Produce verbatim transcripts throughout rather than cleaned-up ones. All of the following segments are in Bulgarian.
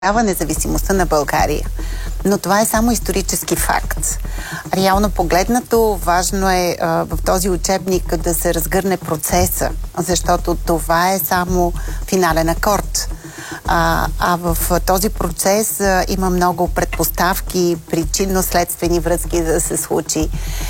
независимостта на България. Но това е само исторически факт. Реално погледнато, важно е а, в този учебник да се разгърне процеса, защото това е само финален акорд. А, а в този процес а, има много предпоставки, причинно-следствени връзки да се случи.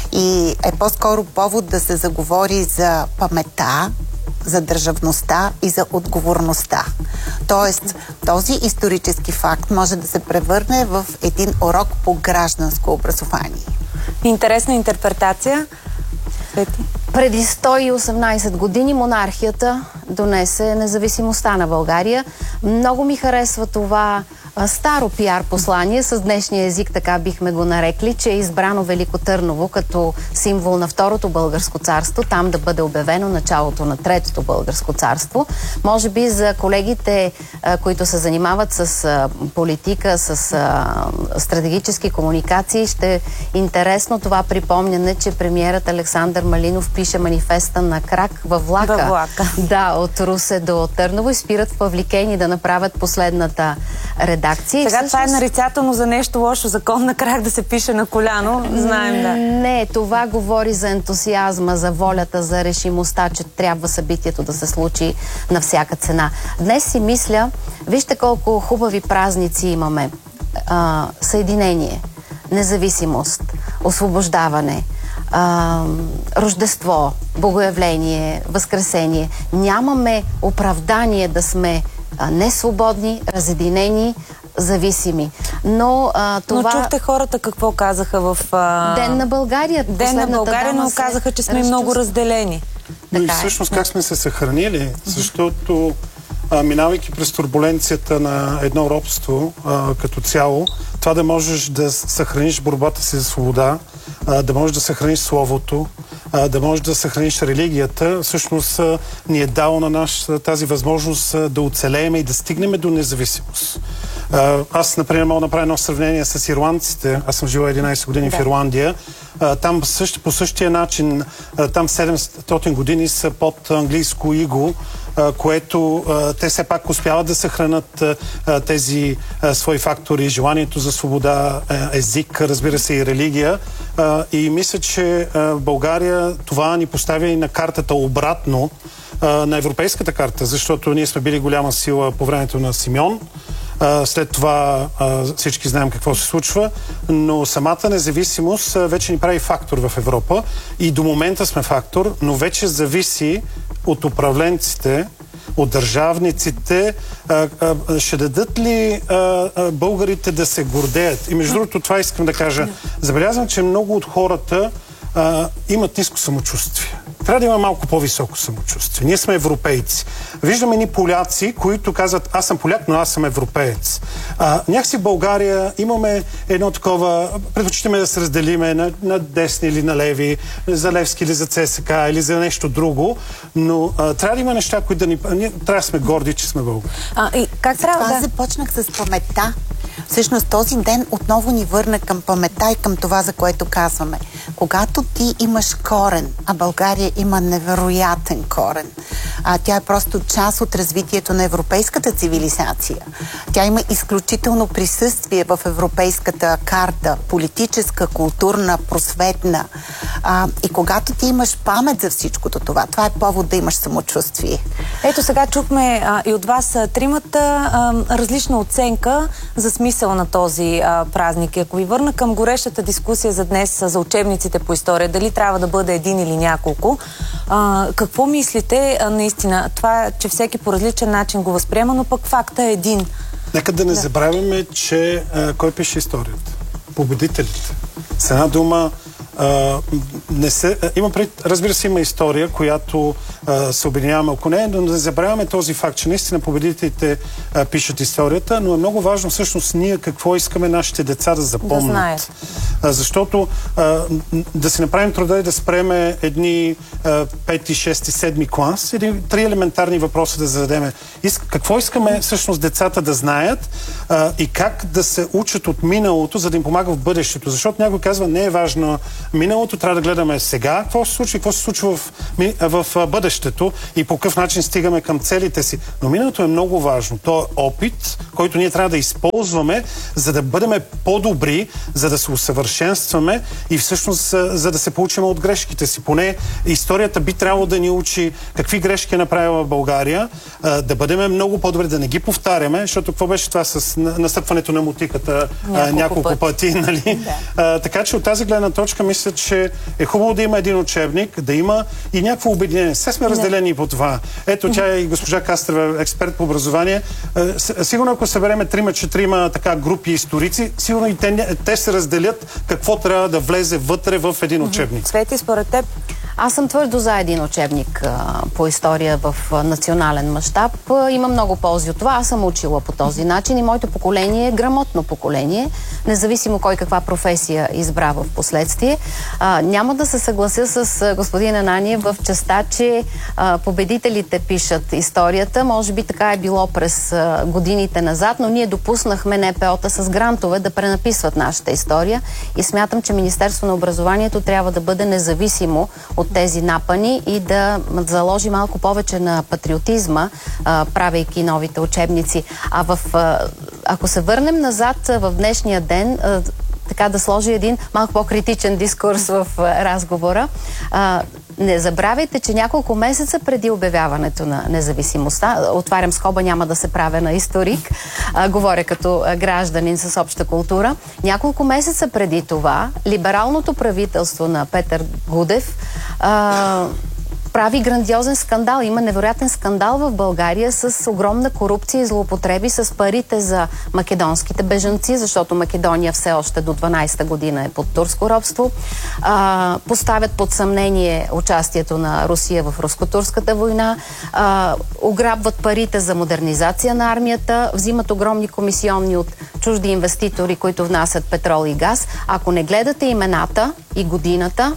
И е по-скоро повод да се заговори за паметта, за държавността и за отговорността. Тоест, този исторически факт може да се превърне в един урок по гражданско образование. Интересна интерпретация. Свети? Преди сто и осемнайсет години монархията донесе независимостта на България. Много ми харесва това старо пиар послание, с днешния език така бихме го нарекли, че е избрано Велико Търново като символ на Второто българско царство, там да бъде обявено началото на Третото българско царство. Може би за колегите, които се занимават с политика, с стратегически комуникации, ще е интересно това припомняне, че премиерът Александър Малинов пише манифеста на крак във влака. Във влака. Да, от Русе до Търново и спират в Павликени да направят последната редакция. Сега всъщност... това е нарицателно за нещо лошо. Закон на крак да се пише на коляно. Знаем, да. Не, това говори за ентусиазма, за волята, за решимостта, че трябва събитието да се случи на всяка цена. Днес си мисля, вижте колко хубави празници имаме. А, съединение, независимост, освобождаване, а, Рождество, Богоявление, Възкресение. Нямаме оправдание да сме несвободни, разединени, зависими. Но а, това... Но чухте хората какво казаха в... А... Ден на България. Ден на България, но казаха, че сме разчувств... много разделени. Но и всъщност как сме се съхранили? Защото а, минавайки през турбуленцията на едно робство а, като цяло, това да можеш да съхраниш борбата си за свобода, а, да можеш да съхраниш словото, а, да можеш да съхраниш религията, всъщност а, ни е дало на нас тази възможност а, да оцелеем и да стигнем до независимост. А, аз, например, мога да направя едно сравнение с ирландците. Аз съм живел единайсет години да. в Ирландия. А, там същ, по същия начин, а, там седемстотин години са под английско иго, а, което а, те все пак успяват да съхранят а, тези а, свои фактори, желанието за свобода, а, език, разбира се, и религия. А, и мисля, че а, България това ни поставя и на картата обратно, а, на европейската карта, защото ние сме били голяма сила по времето на Симеон. Uh, след това uh, всички знаем какво се случва, но самата независимост uh, вече ни прави фактор в Европа и до момента сме фактор, но вече зависи от управленците, от държавниците, uh, uh, ще дадат ли uh, uh, българите да се гордеят. И между другото това искам да кажа. Забелязвам, че много от хората uh, имат ниско самочувствие. Трябва да има малко по-високо самочувствие. Ние сме европейци. Виждаме ни поляци, които казват, аз съм поляк, но аз съм европеец. А, някакси в България имаме едно такова, предпочитаме да се разделиме на, на десни или на леви, за Левски или за ЦСК или за нещо друго, но а, трябва да има неща, които да ни... Ние трябва да сме горди, че сме българи. А, и как трябва да... Аз започнах с паметта. Всъщност този ден отново ни върна към паметта и към това, за което казваме. Когато ти имаш корен, а България има невероятен корен, а тя е просто част от развитието на европейската цивилизация. Тя има изключително присъствие в европейската карта, политическа, културна, просветна. А, и когато ти имаш памет за всичкото това, това е повод да имаш самочувствие. Ето сега чухме а, и от вас а, тримата а, различна оценка за смисъл на този а, празник. Ако ви върна към горещата дискусия за днес, за учебниците по история, дали трябва да бъде един или няколко, а, какво мислите а, наистина? Това, че всеки по различен начин го възприема, но пък факта е един. Нека да не да. забравяме, че а, кой пише историята? Победителите. С една дума, а, не се, а, има пред, разбира се, има история, която а, се обединяваме около нея, но не забравяме този факт, че наистина победителите а, пишат историята, но е много важно всъщност ние какво искаме нашите деца да запомнят. Да знаят. А, защото а, да си направим труда и да спреме едни а, пети, шести, седми клас, един, три елементарни въпроса да зададеме. Иск, какво искаме всъщност децата да знаят а, и как да се учат от миналото, за да им помага в бъдещето. Защото някой казва, не е важно миналото, трябва да гледаме гледаме сега какво се случва и какво се случва в, в бъдещето и по какъв начин стигаме към целите си. Но миналото е много важно. То е опит, който ние трябва да използваме, за да бъдем по-добри, за да се усъвършенстваме и всъщност за да се получим от грешките си. Поне историята би трябвало да ни учи какви грешки е направила България, да бъдем много по-добри, да не ги повтаряме, защото какво беше това с настъпването на мотиката няколко, няколко пъти, пъти, нали? Да. А, така че от тази гледна точка мисля, че е хубаво да има един учебник, да има и някакво обединение. Все сме разделени не. по това. Ето тя и госпожа Кастрева, експерт по образование. А, сигурно ако събереме трима-четирима така групи историци, сигурно и те, те се разделят какво трябва да влезе вътре в един учебник. Цвети, според теб? Аз съм твърдо за един учебник а, по история в а, национален мащаб. Има много ползи от това. Аз съм учила по този начин и моето поколение е грамотно поколение, независимо кой каква професия избра в последствие. А, няма да се съглася с а, господин Ананиев в частта, че а, победителите пишат историята. Може би така е било през а, годините назад, но ние допуснахме Н П О-та с грантове да пренаписват нашата история и смятам, че Министерство на образованието трябва да бъде независимо от тези напани и да заложи малко повече на патриотизма, а, правейки новите учебници. А в, а, ако се върнем назад в днешния ден, а, така да сложи един малко по-критичен дискурс в а, разговора, а, не забравяйте, че няколко месеца преди обявяването на независимостта, отварям скоба, няма да се правя на историк, а, говоря като а, гражданин с обща култура, няколко месеца преди това либералното правителство на Петър Гудев а, прави грандиозен скандал. Има невероятен скандал в България с огромна корупция и злоупотреби с парите за македонските бежанци, защото Македония все още до дванадесета година е под турско робство. А, поставят под съмнение участието на Русия в руско-турската война. А, ограбват парите за модернизация на армията. Взимат огромни комисионни от чужди инвеститори, които внасят петрол и газ. Ако не гледате имената и годината,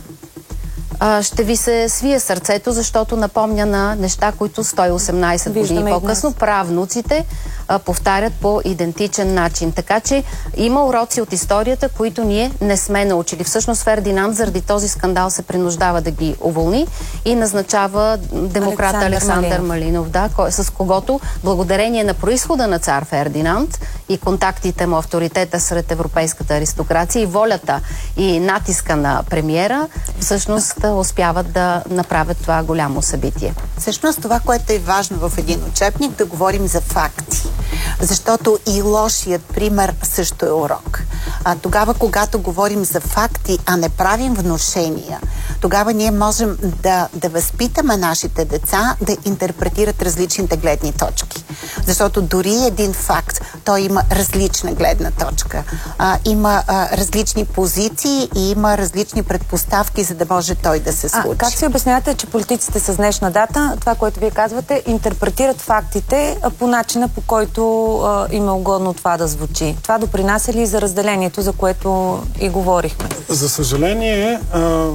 ще ви се свие сърцето, защото напомня на неща, които сто и осемнадесет години по-късно правнуците а, повтарят по идентичен начин. Така че има уроци от историята, които ние не сме научили. Всъщност Фердинанд заради този скандал се принуждава да ги уволни и назначава демократа Александър, Александър Малинов, Малинов да, кой, с когото благодарение на произхода на цар Фердинанд и контактите му, авторитета сред европейската аристокрация и волята и натиска на премиера, всъщност успяват да направят това голямо събитие. Всъщност това, което е важно в един учебник, да говорим за факти. Защото и лошият пример също е урок. А тогава, когато говорим за факти, а не правим внушения, тогава ние можем да, да възпитаме нашите деца да интерпретират различните гледни точки. Защото дори един факт, той има различна гледна точка. А, има а, различни позиции и има различни предпоставки, за да може той да се случи. А, как си обяснявате, че политиците с днешна дата, това, което вие казвате, интерпретират фактите а, по начина, по който а, им е угодно това да звучи? Това допринася ли за разделението, за което и говорихме? За съжаление, а,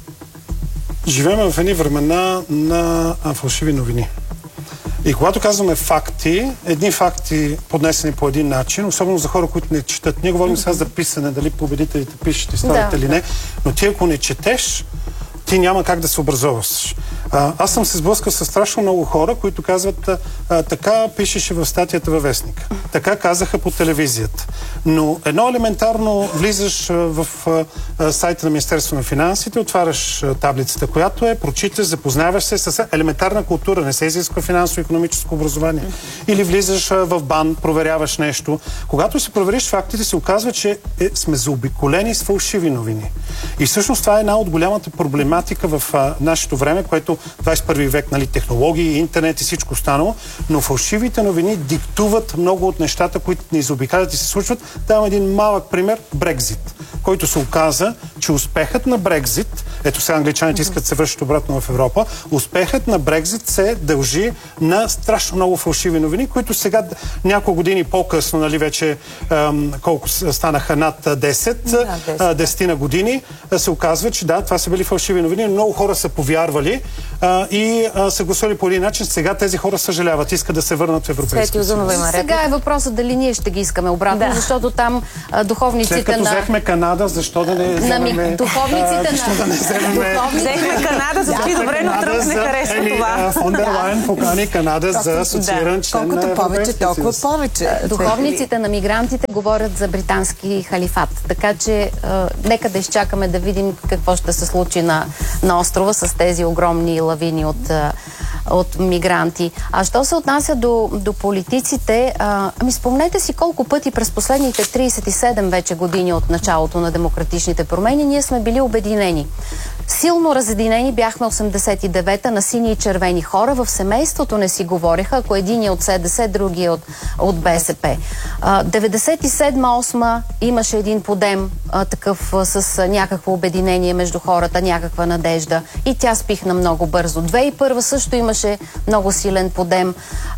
живеем в едни времена на а, фалшиви новини. И когато казваме факти, едни факти поднесени по един начин, особено за хора, които не четат. Ние говорим сега за писане, дали победителите пишат историята да, или не, но ти ако не четеш, ти няма как да се образоваш. А, аз съм се сблъскал с страшно много хора, които казват а, така пишеше в статията във вестник. Така казаха по телевизията. Но едно елементарно влизаш а, в а, сайта на Министерство на финансите, отваряш а, таблицата, която е, прочиташ, запознаваш се с елементарна култура, не се изисква финансово-икономическо образование. Или влизаш а, в БАН, проверяваш нещо. Когато се провериш фактите, се оказва, че е, сме заобиколени с фалшиви новини. И всъщност това е една от голямата проблематика в а, нашето време, което двадесет и първи век, нали, технологии, интернет и всичко останало, но фалшивите новини диктуват много от нещата, които ни заобикалят и се случват. Давам един малък пример – Брекзит, който се оказа, че успехът на Брекзит, ето сега англичаните искат да се връщат обратно в Европа, успехът на Брекзит се дължи на страшно много фалшиви новини, които сега няколко години по-късно, нали, вече ем, колко станаха над десет, десетина години, се оказва, че да, това са били фалшиви новини, много хора са повярвали а, и а, са гласували по един начин. Сега тези хора съжаляват, искат да се върнат в Европейския съюз. Сега е въпросът дали ние ще ги искаме обратно, да, защото там а, духовниците След като на... взехме Канада, защо да не вземаме... Духовниците а, на... да не вземем... Взехме Канада, звучи добре, но Тръмп не харесва това. Фон дер Лайен покани Канада за асоцииран член на Колкото повече, толкова повече. Духовниците на мигрантите говорят за британски халифат. Така че а, нека да изчакаме да видим какво ще се случи на, на острова с тези огромни лавини от, а, от мигранти. А що се отнася до, до политиците, а, ами спомнете си колко пъти през последните трийсет и седем вече години от началото на демократичните промени ние сме били обединени. Силно разединени бяхме осемдесет и девета на сини и червени хора. В семейството не си говореха, ако един е от СДС, другия от, от БСП. деветдесет и седма осма имаше един подем а, такъв а, с някакво обединение между хората, някаква надежда. И тя спихна много бързо. две хиляди и първа също имаше много силен подем.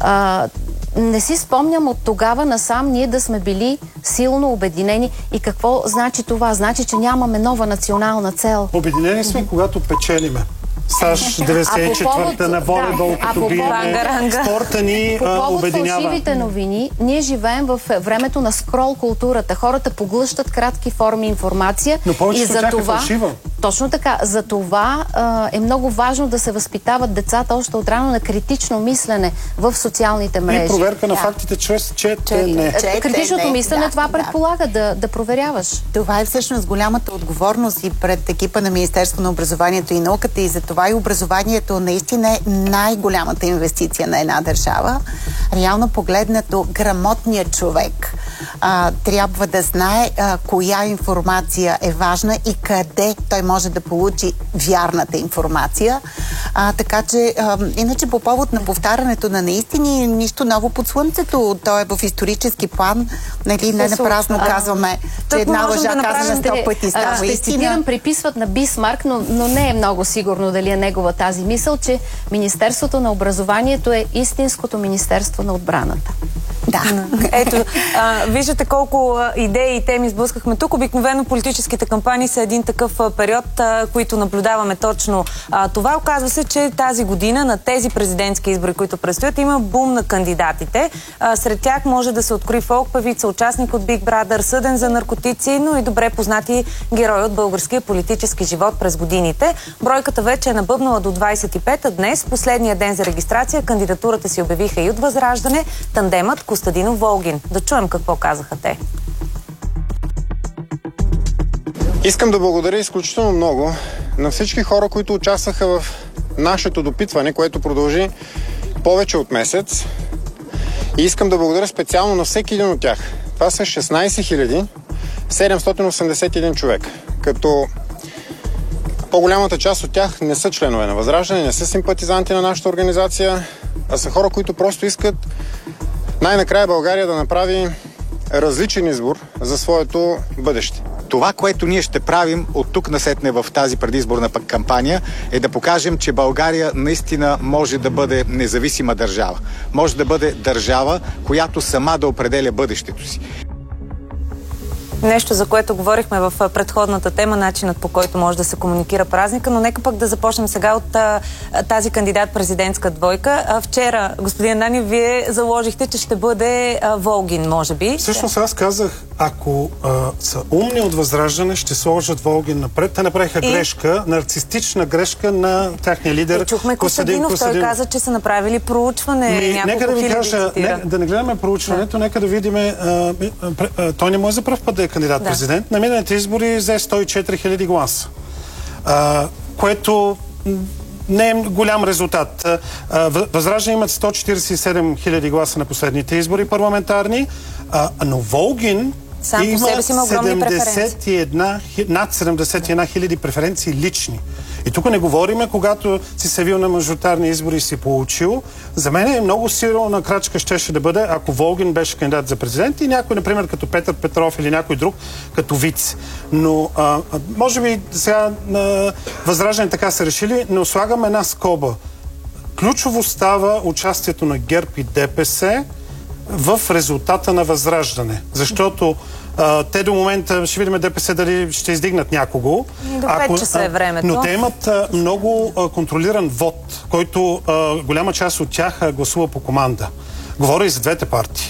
А, не си спомням от тогава насам ние да сме били силно обединени. И какво значи това? Значи, че нямаме нова национална цел. Обединени сме, когато печелиме. САЩ деветдесет и четвърта на волейбол, да, като биеме, спорта ни по повод обединява. фалшивите новини, ние живеем в времето на скрол културата. Хората поглъщат кратки форми информация. Но повечето и за тях това, е фалшива. Точно така. За това а, е много важно да се възпитават децата още отрано на критично мислене в социалните мрежи. И проверка на да. фактите чрез четене. Четене, Критичното мислене да, това да. предполага да, да проверяваш. Това е всъщност голямата отговорност и пред екипа на Министерство на образованието и науката и за това и образованието наистина е най-голямата инвестиция на една държава. Реално погледнато, грамотният човек а, трябва да знае а, коя информация е важна и къде той може да получи вярната информация. А, така че, а, иначе по повод на повтарянето на неистини, нищо ново под слънцето. То е в исторически план. Нали, не напразно казваме, че една лъжа да казана сто пъти става ще истина. цитирам, приписват на Бисмарк, но, но не е много сигурно дали е негова тази мисъл, че Министерството на образованието е истинското Министерство на отбраната. Да. Ето, а, виждате колко а, идеи и теми сблъскахме тук. Обикновено политическите кампании са един такъв а, период, а, които наблюдаваме точно. А, това оказва се, че тази година на тези президентски избори, които предстоят, има бум на кандидатите. А, сред тях може да се открои фолк певица, участник от Big Brother, съден за наркотици, но и добре познати герои от българския политически живот през годините. Бройката вече е набъбнала до двайсет и пет, а днес, последния ден за регистрация, кандидатурата си обявиха и от Възраждане, тандемът Костадинов-Волгин. Да чуем какво казаха те. Искам да благодаря изключително много на всички хора, които участваха в нашето допитване, което продължи повече от месец. И искам да благодаря специално на всеки един от тях. Това са шестнайсет хиляди седемстотин осемдесет и един човек, като по-голямата част от тях не са членове на Възраждане, не са симпатизанти на нашата организация, а са хора, които просто искат най-накрая България да направи различен избор за своето бъдеще. Това, което ние ще правим от тук насетне в тази предизборна кампания, е да покажем, че България наистина може да бъде независима държава. Може да бъде държава, която сама да определя бъдещето си. Нещо, за което говорихме в предходната тема, начинът по който може да се комуникира празника, но нека пък да започнем сега от а, тази кандидат-президентска двойка. А, вчера, господин Нанев, вие заложихте, че ще бъде а, Волгин, може би. Всъщност аз казах, ако а, са умни от Възраждане, ще сложат Волгин напред. Те направиха и... грешка, нарцистична грешка на тяхния лидер. И чухме Костадинов, Костадинов. Той каза, че са направили проучване. Ми, нека да ви кажа, не, да не гледаме проучването, да. Нека да видим. А, а, а, той не може за пръв път да е кандидат-президент. Да. На миналите избори взе сто и четири хиляди гласа, а, което не е голям резултат. А, Възраждане имат сто четирийсет и седем хиляди гласа на последните избори парламентарни, а, но Волгин сам има по себе си има огромни седемдесет и една, над седемдесет и една хиляди преференции лични. И тук не говориме, когато си се вил на мажоритарни избори и си получил. За мен е много силна крачка щеше да бъде, ако Волгин беше кандидат за президент и някой, например, като Петър Петров или някой друг, като вице. Но, а, може би сега а, Възраждане така са решили, но слагам една скоба. Ключово става участието на ГЕРБ и ДПС в резултата на Възраждане. Защото а, те до момента, ще видим ДПС дали ще издигнат някого. До пет часа е времето. Но те имат а, много а, контролиран вод, който а, голяма част от тях а, гласува по команда. Говоря и за двете партии.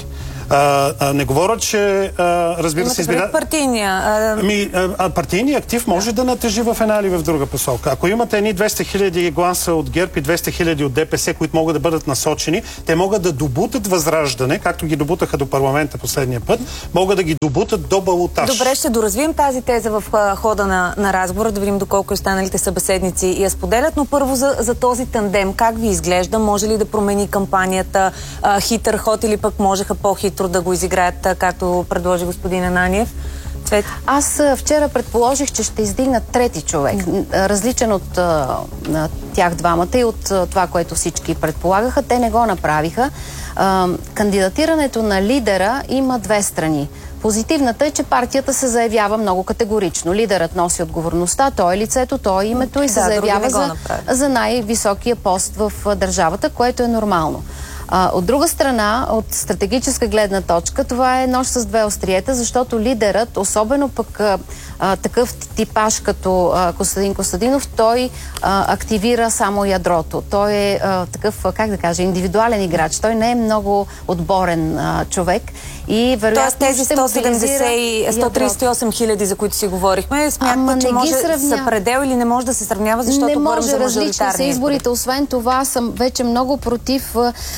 А, а, не говоря, че а, разбира Имате се избира... предвид партийния. А... Ами, а, партийният актив може да натежи в една или в друга посока. Ако имате едни двеста хиляди гласа от ГЕРБ и двеста хиляди от ДПС, които могат да бъдат насочени, те могат да добутат Възраждане, както ги добутаха до парламента последния път, могат да ги добутат до балотаж. Добре, ще доразвием тази теза в хода на, на разговора, да видим доколко останалите събеседници я споделят, но първо за, за този тандем. Как ви изглежда? Може ли да промени кампанията а, хитър ход или пък можеха по-хитро да го изиграят, както предложи господин Ананиев? Цвет? Аз вчера предположих, че ще издигнат трети човек, различен от а, тях двамата и от а, това, което всички предполагаха. Те не го направиха. А, кандидатирането на лидера има две страни. Позитивната е, че партията се заявява много категорично. Лидерът носи отговорността, той е лицето, той е името и се да, заявява за, за най-високия пост в държавата, което е нормално. А, от друга страна, от стратегическа гледна точка, това е нож с две остриета, защото лидерът, особено пък а, а, такъв типаж като а, Костадин Костадинов, той а, активира само ядрото. Той е а, такъв, как да кажа, индивидуален играч. Той не е много отборен а, човек и вероятно Тоест тези сто седемдесет и сто тридесет и осем хиляди, за които си говорихме, смятате, че може да са предел или не може да се сравнява, защото не говорим за може, различни са изборите. Освен това, съм вече много против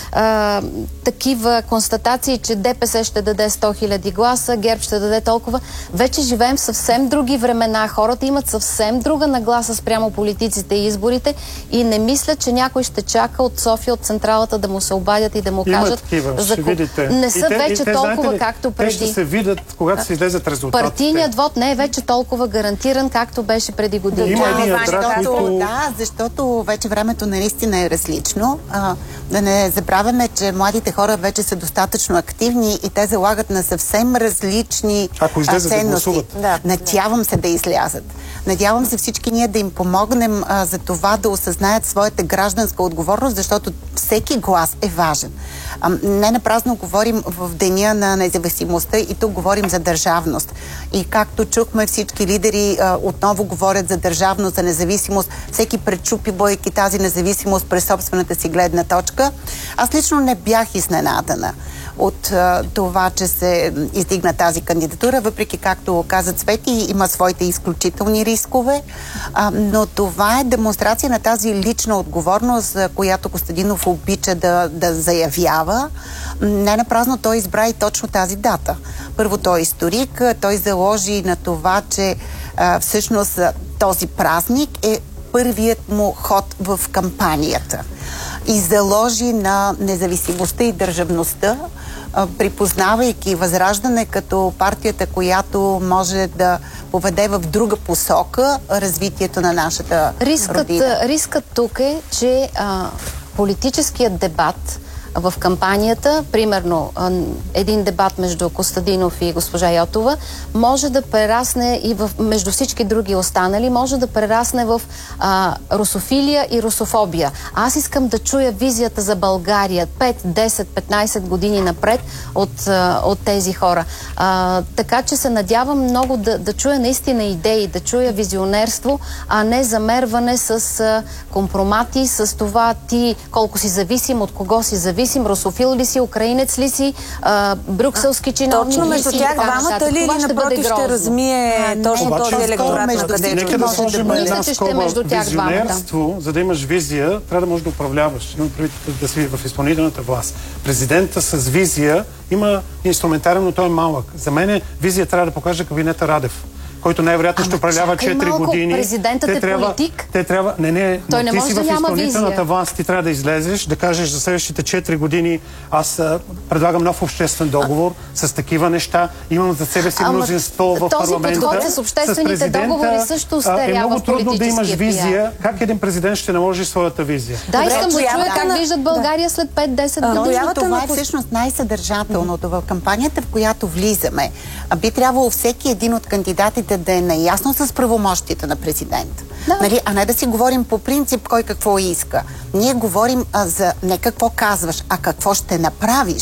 а, такива констатации, че ДПС ще даде сто хиляди гласа, ГЕРБ ще даде толкова. Вече живеем в съвсем други времена. Хората имат съвсем друга нагласа спрямо политиците и изборите и не мисля, че някой ще чака от София, от централата да му се обадят и да му Има кажат... такива, за... ще видите. Не са те, вече те, толкова, знаете ли, както преди. Те ще се видят, когато се излезат резултатите. Партийният вод не е вече толкова гарантиран, както беше преди години. Има да, един ядрат, които... Да, защото вече времето наистина е различно. А, да не забравяме, че младите хора вече са достатъчно активни и те залагат на съвсем различни Ако излезат да гласуват. Да. Надявам се да излязат. Надявам се всички ние да им помогнем а, за това да осъзнаят своята гражданска отговорност, защото всеки глас е важен. А, не напразно говорим в деня на независимостта и тук говорим за държавност. И както чухме, всички лидери а, отново говорят за държавност, за независимост. Всеки пречупи, бойки тази независимост през собствената си гледна точка. Аз лично не бях изненадана от а, това, че се издигна тази кандидатура, въпреки, както каза Цвети, има своите изключителни рискове, а, но това е демонстрация на тази лична отговорност, която Костадинов обича да, да заявява. Не напразно той избра и точно тази дата. Първо, той е историк, той заложи на това, че а, всъщност този празник е първият му ход в кампанията и заложи на независимостта и държавността, припознавайки Възраждане като партията, която може да поведе в друга посока развитието на нашата рискът, родина. Рискът тук е, че а, политическият дебат в кампанията, примерно един дебат между Костадинов и госпожа Йотова, може да прерасне и в, между всички други останали, може да прерасне в а, русофилия и русофобия. Аз искам да чуя визията за България пет, десет, петнайсет години напред от, а, от тези хора. А, така че се надявам много да, да чуя наистина идеи, да чуя визионерство, а не замерване с а, компромати, с това ти колко си зависим, от кого си зависим, русофил ли си, украинец ли си, а, брюкселски чиновник. Точно между тях двамата ли или напротив ще размие а, точно обаче, този електорат на където? Нека да сложим да една мисля, скоба. Визионерство, за да имаш визия, трябва да можеш да управляваш. Има преди да си в изпълнителната власт. Президента с визия има инструментариум, но той е малък. За мен визия трябва да покаже кабинета Радев, който най-вероятно ще управлява четири години. Президентът е трябва, политик. Те трябва... Не, не, той не ти може си да в няма изпълнителната визия. власт, ти трябва да излезеш, да кажеш за следващите четири години аз а, предлагам нов обществен договор а... с такива неща. Имам за себе си мнозинство в парламента. Този подход с обществените с договори също устарява. Е много трудно да имаш визия. пиар. Как един президент ще наложи своята визия? Да, Добре, искам да чуя как на... виждат България да. след пет-десет години. Но това е всъщност най-съдържателното в кампанията, в която влизаме. Би трябвало всеки един от кандидатите да е наясно с правомощите на президента. Да. Нали? А не да си говорим по принцип кой какво иска. Ние говорим а, за не какво казваш, а какво ще направиш.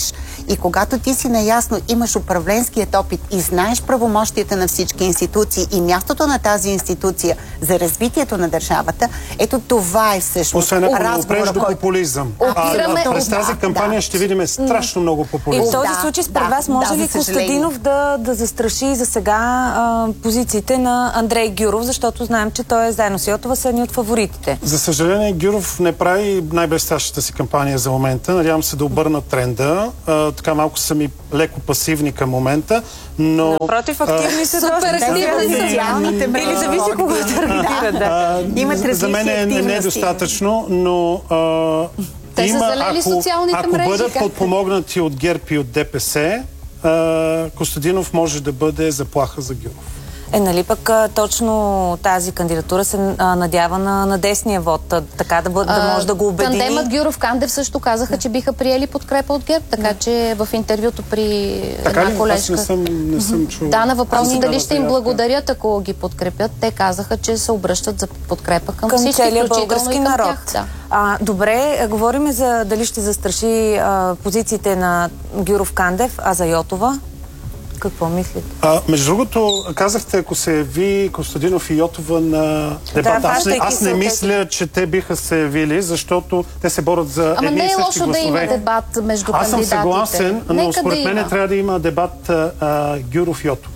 И когато ти си наясно, имаш управленският опит и знаеш правомощията на всички институции и мястото на тази институция за развитието на държавата, ето това е всъщност освен ако не разговора, опреш до който... популизъм. Опираме- А, през тази Да, кампания да. ще видим страшно много И в популизъм. този Да, случай, според да, вас, може да, ли за съжаление. Костадинов да, да застраши за сега а, позициите на Андрей Гюров, защото знаем, че той е заедно с Йотова са едни от фаворитите? За съжаление, Гюров не прави най-блестящата си кампания за момента. Надявам се да обърна тренда. А, така малко са ми леко пасивни към момента, но... Напротив, активни са доста. Супер активни са. Социалните мрежи. Или зависи кого таргетират, да. А, Имат за различни мен е активности. недостатъчно, но а, Те са има, залели ако, социалните ако мрежи, бъдат как? подпомогнати от ГЕРБ и от ДПС, а, Костадинов може да бъде заплаха за Гюров. Е, нали пък а, точно тази кандидатура се а, надява на, на десния вод, а, така да, бъ, да може да го обедини. Тандемът Гюров-Кандев също казаха, че биха приели подкрепа от ГЕРБ, така че в интервюто при Така една ли? колежка... Аз не съм, не съм чул. Да, на въпроси Аз дали ще им такава благодарят, ако ги подкрепят, те казаха, че се обръщат за подкрепа към, Към всички, целия включително български и към народ. тях. Да. А, добре, а, говорим за дали ще застраши а, позициите на Гюров-Кандев, а за Йотова? Какво мислите? А, между другото, казахте, ако се яви Костадинов и Йотова на дебата, Да, аз, не, аз не се мисля, че те биха се явили, защото те се борят за Ама едни не и е същи лошо да гласове. има дебат между Аз съм кандидатите. съгласен, но Нека според да мен има. трябва да има дебат а, Гюров-Йотова.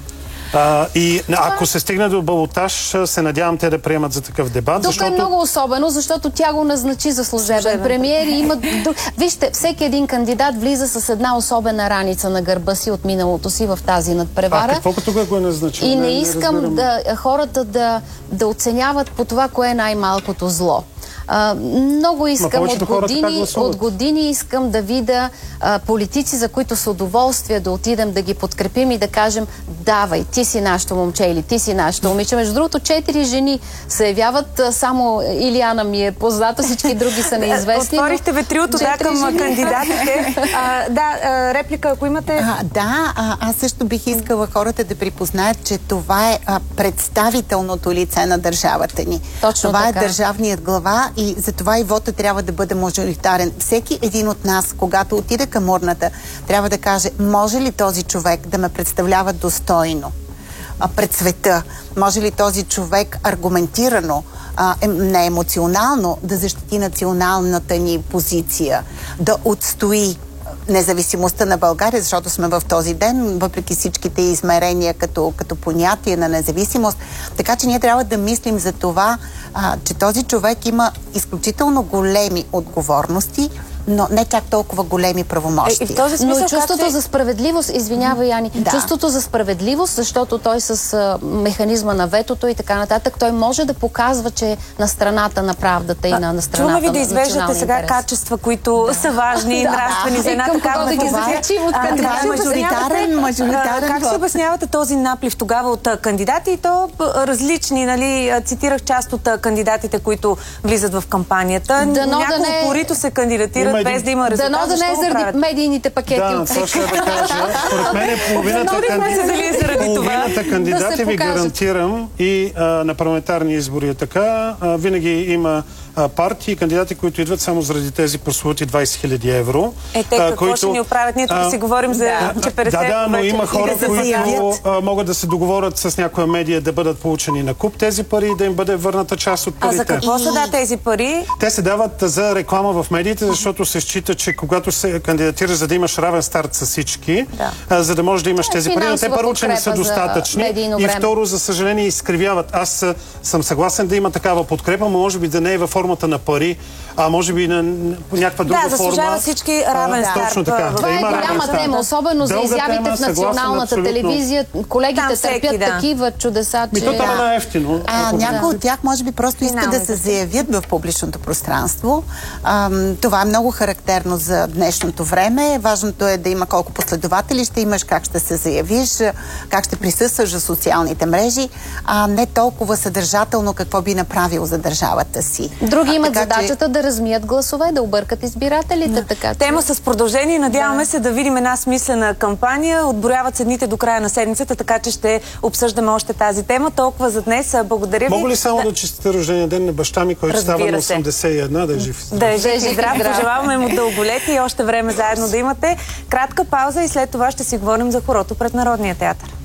А, и ако се стигне до балотаж, се надявам те да приемат за такъв дебат, Тук защото... е много особено, защото тя го назначи за служебен, Служебен премиер и има... друг- Вижте, всеки един кандидат влиза с една особена раница на гърба си от миналото си в тази А надпревара. какво като го е назначил? И не искам да, хората да, да оценяват по това, кое е най-малкото зло. А, много искам повечето от хора така години, гласуват. от години искам да видя а, политици, за които с удоволствие да отидем да ги подкрепим и да кажем: давай, ти си нашето момче или ти си нашето момиче. Между другото, четири жени се явяват, а, само Илияна ми е позната, всички други са неизвестни. но Отворихте ветрилото, да, четири към жени. кандидатите. А, да, а, реплика, ако имате... А, да, а, аз също бих искала хората да припознаят, че това е а, представителното лице на държавата ни. Точно това така. е държавният глава и затова и вота трябва да бъде мажоритарен. Всеки един от нас, когато отиде към урната, трябва да каже: може ли този човек да ме представлява достойно а, пред света? Може ли този човек аргументирано, а, е, не емоционално да защити националната ни позиция, да отстои независимостта на България, защото сме в този ден, въпреки всичките измерения като, като понятие на независимост. Така че ние трябва да мислим за това, а, че този човек има изключително големи отговорности, но не чак толкова големи правомощия. Е, и в този Но смисъл, и чувството как се... за справедливост, извинява, Яни, Да. чувството за справедливост, защото той с а, механизма на ветото и така нататък, той може да показва, че е на страната на правдата и на, на страната Трудно ви на да извеждате националния сега интерес. качества, които са важни и Да. нравствени за И една към такава кого да ги позиция. закачим от А, кандидата? как се Мажоритарен, обяснявате- мажоритарен а, Как се вот. обяснявате този наплив тогава от а, кандидати и то а, различни, нали? а, Цитирах част от а, кандидатите, които влизат в кампанията. Дано да Няколко не е- порито се кандидатират Има един- без да има резултат. Дано да не е Защо го заради правят? медийните пакети Да, от това ще да кажа. Според мен е половината, Много не се дали е заради това. половината кандидати Да се ви покажат. гарантирам и а, на парламентарни избори е така. А, винаги има а, партии и кандидати, които идват само заради тези прословути двайсет хиляди евро. Е, те а, какво ще ни оправят? Ние тук а, си говорим за че петдесет Да, да, но вече има и хора, да се които заявят. а, могат да се договорят с някоя медия да бъдат получени на куп тези пари и да им бъде върната част от А парите. за какво са да тези пари? Те се дават за реклама в медиите, защото се счита, че когато се кандидатира, за да имаш равен старт с всички, Да. а, за да можеш да имаш Е, тези пари, но те финансова първо, че не са подкрепа за достатъчни медийно и време. второ, за съжаление, изкривяват. Аз а, съм съгласен да има такава подкрепа, но може би да не е във формата на пари, а може би на, на някаква друга Да, форма. заслужава всички равен А, старт. Точно така. в- Това да е има равен голяма старт. тема, особено за Дълга изявите тема, в съгласен, националната абсолютно. телевизия. Колегите Там всеки, търпят да. такива чудеса, Ми че... то там е най-ефтино. А, някои от тях може би просто искат да се заявят в публичното пространство. Ам, това е много характерно за днешното време. Важното е да има колко последователи ще имаш, как ще се заявиш, как ще присъстваш за социалните мрежи, а не толкова съдържателно какво би направил за държавата си. Друг Други имат Така, задачата че... да размият гласове, да объркат избирателите. Да. Така, че... Тема с продължение. Надяваме да. се да видим една смислена кампания. Отброяват се дните до края на седмицата, така че ще обсъждаме още тази тема. Толкова за днес. Благодаря ви. Мога ли само да, да честите рождения ден на баща ми, който Разбира става на се. осемдесет и една, да е жив и здрав? Да е жив и здрав. Пожелаваме му дълголетие и още време заедно да имате. Кратка пауза и след това ще си говорим за хорото пред Народния театър.